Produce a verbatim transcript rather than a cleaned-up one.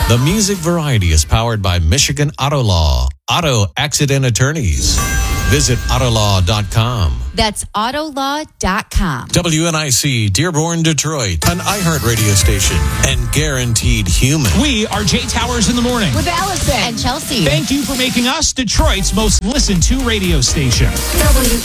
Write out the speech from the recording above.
The Music Variety is powered by Michigan Auto Law. Auto accident attorneys. Visit autolaw dot com. That's autolaw dot com. W N I C, Dearborn, Detroit, an iHeart radio station, and Guaranteed Human. We are Jay Towers in the morning. With Allison and Chelsea. Thank you for making us Detroit's most listened to radio station. W